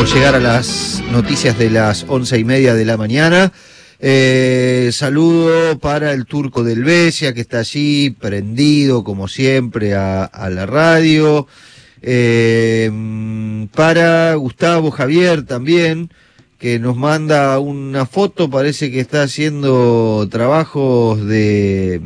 por llegar a las noticias de las 11:30 de la mañana. Saludo para el Turco del Besia, que está allí prendido como siempre a la radio. Para Gustavo Javier también, que nos manda una foto, parece que está haciendo trabajos de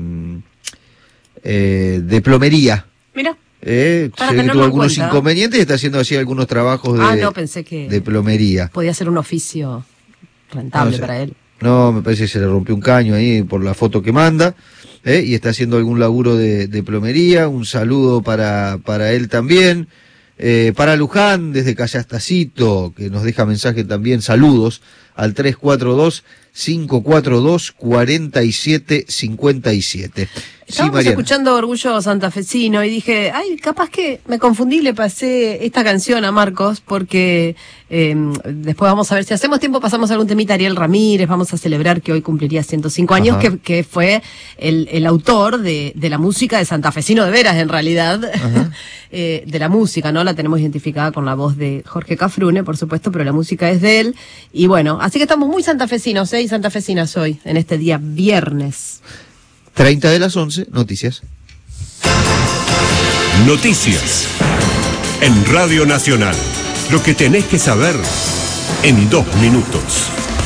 plomería. Mira. Tuvo algunos inconvenientes y está haciendo así algunos trabajos pensé que de plomería. Podía ser un oficio rentable para él. No, me parece que se le rompió un caño ahí por la foto que manda, y está haciendo algún laburo de plomería. Un saludo para él también. Para Luján, desde Callastacito, que nos deja mensaje también, saludos al 342-542-4757. Estábamos escuchando Orgullo Santafesino y dije, capaz que me confundí, le pasé esta canción a Marcos, porque después vamos a ver si hacemos tiempo, pasamos algún temita. Ariel Ramírez, vamos a celebrar que hoy cumpliría 105 años, que fue el autor de la música de Santafesino de veras, en realidad, de la música, ¿no? La tenemos identificada con la voz de Jorge Cafrune, por supuesto, pero la música es de él. Y bueno, así que estamos muy santafesinos, y santafesinas hoy, en este día viernes. 30 de las 11, noticias. Noticias. En Radio Nacional. Lo que tenés que saber en 2 minutos.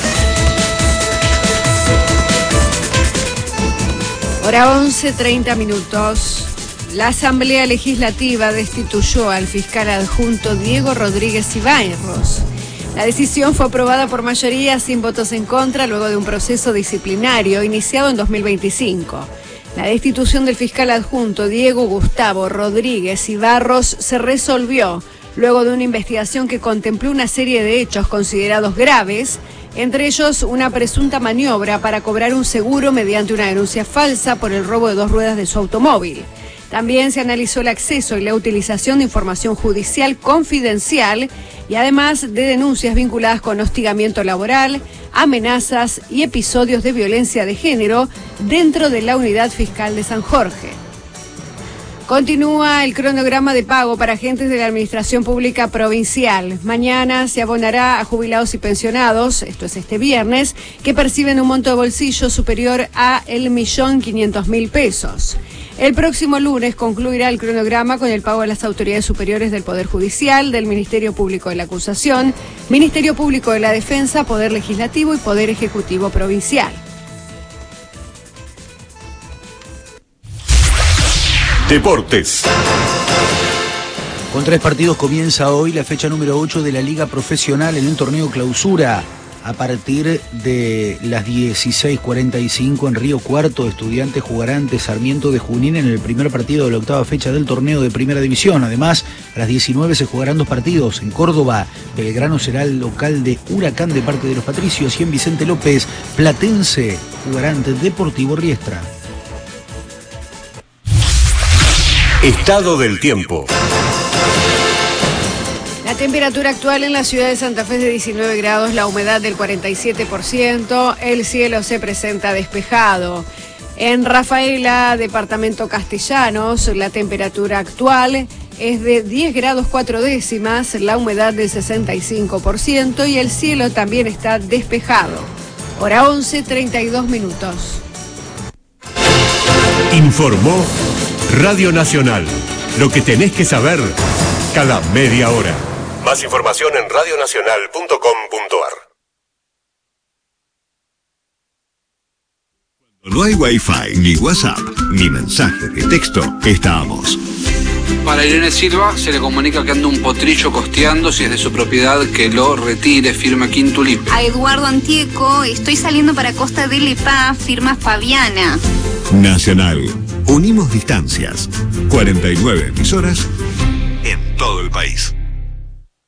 Hora 11:30 minutos. La Asamblea Legislativa destituyó al fiscal adjunto Diego Rodríguez Ibairros. La decisión fue aprobada por mayoría sin votos en contra luego de un proceso disciplinario iniciado en 2025. La destitución del fiscal adjunto Diego Gustavo Rodríguez Ibairros se resolvió luego de una investigación que contempló una serie de hechos considerados graves, entre ellos una presunta maniobra para cobrar un seguro mediante una denuncia falsa por el robo de 2 ruedas de su automóvil. También se analizó el acceso y la utilización de información judicial confidencial y además de denuncias vinculadas con hostigamiento laboral, amenazas y episodios de violencia de género dentro de la unidad fiscal de San Jorge. Continúa el cronograma de pago para agentes de la Administración Pública Provincial. Mañana se abonará a jubilados y pensionados, esto es este viernes, que perciben un monto de bolsillo superior a el 1.500.000 pesos. El próximo lunes concluirá el cronograma con el pago a las autoridades superiores del Poder Judicial, del Ministerio Público de la Acusación, Ministerio Público de la Defensa, Poder Legislativo y Poder Ejecutivo Provincial. Deportes. Con 3 partidos comienza hoy la fecha número 8 de la Liga Profesional en el torneo Clausura. A partir de las 16:45 en Río Cuarto, Estudiantes jugará ante Sarmiento de Junín en el primer partido de la 8ª fecha del torneo de Primera División. Además, a las 19 se jugarán 2 partidos. En Córdoba, Belgrano será el local de Huracán de Parque de los Patricios, y en Vicente López, Platense jugará ante Deportivo Riestra. Estado del tiempo. La temperatura actual en la ciudad de Santa Fe es de 19 grados, la humedad del 47%, el cielo se presenta despejado. En Rafaela, departamento Castellanos, la temperatura actual es de 10 grados 4 décimas, la humedad del 65% y el cielo también está despejado. Hora 11:32 minutos. Informó Radio Nacional. Lo que tenés que saber cada media hora. Más información en radionacional.com.ar. Cuando no hay Wi-Fi, ni WhatsApp, ni mensaje de texto, estamos. Para Irene Silva se le comunica que anda un potrillo costeando, si es de su propiedad que lo retire, firma Quintulip. A Eduardo Antieco, estoy saliendo para Costa del Epá, firma Fabiana. Nacional, unimos distancias, 49 emisoras en todo el país.